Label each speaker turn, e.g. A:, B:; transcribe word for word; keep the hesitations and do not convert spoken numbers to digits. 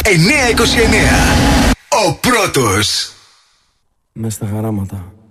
A: εννιακόσια είκοσι εννέα. Ο πρώτος.
B: Μες στα χαράματα.